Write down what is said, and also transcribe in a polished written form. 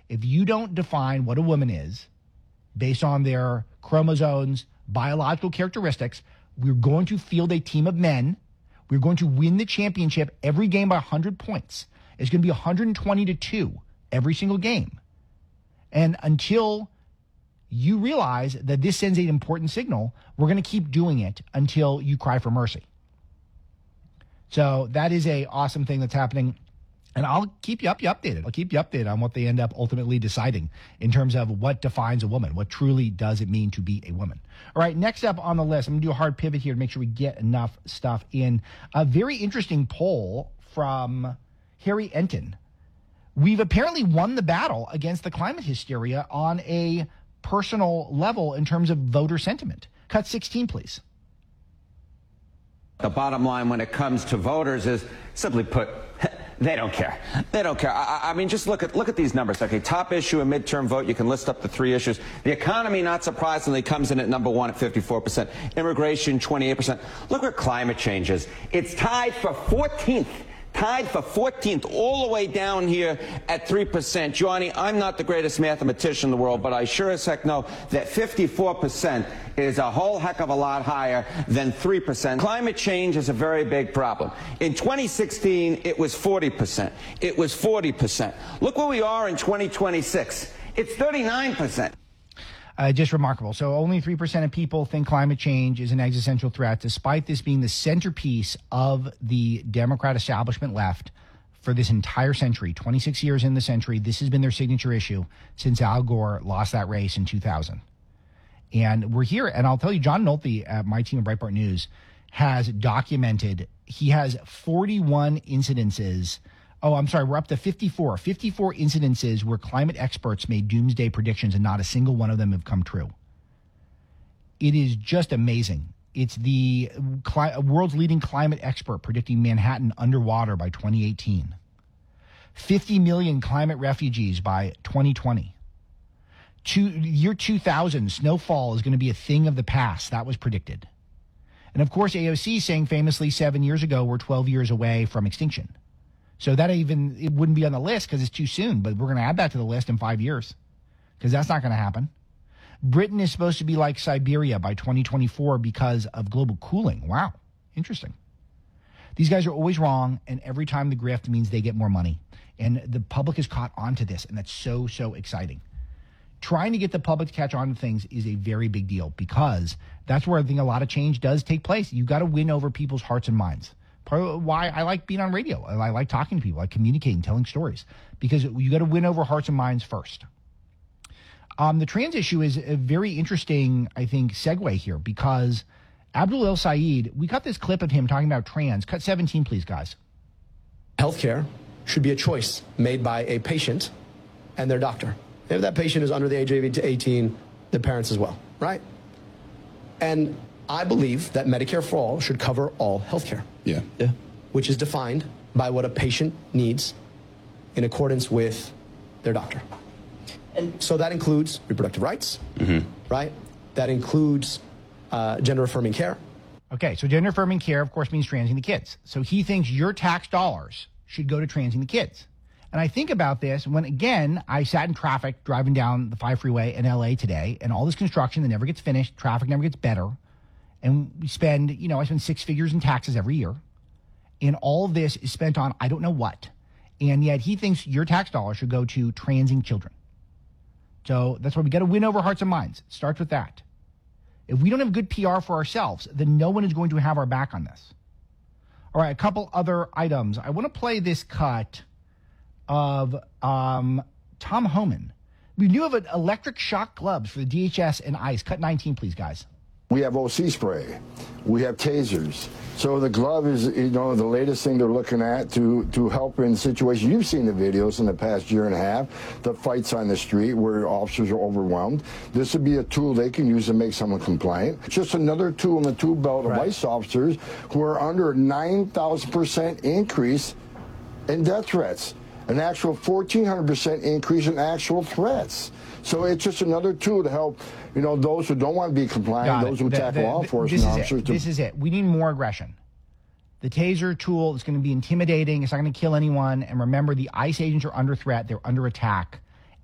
If you don't define what a woman is based on their chromosomes, biological characteristics, we're going to field a team of men. We're going to win the championship every game by 100 points. It's going to be 120-2 every single game. And until you realize that this sends an important signal, we're going to keep doing it until you cry for mercy. So that is a awesome thing that's happening. And I'll keep you updated. I'll keep you updated on what they end up ultimately deciding in terms of what defines a woman. What truly does it mean to be a woman? All right, next up on the list, I'm going to do a hard pivot here to make sure we get enough stuff in. A very interesting poll from Harry Enton. We've apparently won the battle against the climate hysteria on a personal level in terms of voter sentiment. Cut 16, please. The bottom line when it comes to voters is, simply put, they don't care. They don't care. I mean, just look at these numbers. Okay, top issue, a midterm vote. You can list up the 3 issues. The economy, not surprisingly, comes in at number 1 at 54%. Immigration, 28%. Look where climate change is. It's tied for 14th. Tied for 14th, all the way down here at 3%. Johnny, I'm not the greatest mathematician in the world, but I sure as heck know that 54% is a whole heck of a lot higher than 3%. Climate change is a very big problem. In 2016, it was 40%. It was 40%. Look where we are in 2026. It's 39%. Just remarkable. So only 3% of people think climate change is an existential threat, despite this being the centerpiece of the Democrat establishment left for this entire century. 26 years in the century, this has been their signature issue since Al Gore lost that race in 2000. And we're here, and I'll tell you, John Nolte at my team at Breitbart News has documented, he has 41 incidences. Oh, I'm sorry, we're up to 54. 54 incidences where climate experts made doomsday predictions and not a single one of them have come true. It is just amazing. It's the world's leading climate expert predicting Manhattan underwater by 2018. 50 million climate refugees by 2020. Year 2000, snowfall is going to be a thing of the past. That was predicted. And of course, AOC saying famously 7 years ago, we're 12 years away from extinction. So that it wouldn't be on the list because it's too soon, but we're going to add that to the list in 5 years because that's not going to happen. Britain is supposed to be like Siberia by 2024 because of global cooling. Wow. Interesting. These guys are always wrong, and every time the grift means they get more money. And the public is caught onto this, and that's so, so exciting. Trying to get the public to catch on to things is a very big deal because that's where I think a lot of change does take place. You've got to win over people's hearts and minds. Part of why I like being on radio. I like talking to people. I like communicating, telling stories, because you got to win over hearts and minds first. The trans issue is a very interesting, I think, segue here because Abdul El Sayed, we got this clip of him talking about trans. Cut 17, please, guys. Healthcare should be a choice made by a patient and their doctor. If that patient is under the age of 18, the parents as well, right? And I believe that Medicare for All should cover all healthcare. Yeah. Which is defined by what a patient needs in accordance with their doctor. And so that includes reproductive rights, right? That includes gender-affirming care. Okay, so gender-affirming care, of course, means transing the kids. So he thinks your tax dollars should go to transing the kids. And I think about this when, again, I sat in traffic driving down the 5 freeway in L.A. today, and all this construction that never gets finished, traffic never gets better. And we spend, I spend 6 figures in taxes every year. And all of this is spent on I don't know what. And yet he thinks your tax dollars should go to transing children. So that's why we got to win over hearts and minds. It starts with that. If we don't have good PR for ourselves, then no one is going to have our back on this. All right, a couple other items. I want to play this cut of Tom Homan. We do have electric shock gloves for the DHS and ICE. Cut 19, please, guys. We have OC spray. We have tasers. So the glove is, the latest thing they're looking at to help in situations. You've seen the videos in the past year and a half, the fights on the street where officers are overwhelmed. This would be a tool they can use to make someone compliant. It's just another tool in the tool belt of ICE officers who are under a 9,000% increase in death threats, an actual 1,400% increase in actual threats. So it's just another tool to help, those who don't want to be compliant, those who attack law enforcement officers. This is it. We need more aggression. The taser tool is going to be intimidating. It's not going to kill anyone. And remember, the ICE agents are under threat. They're under attack.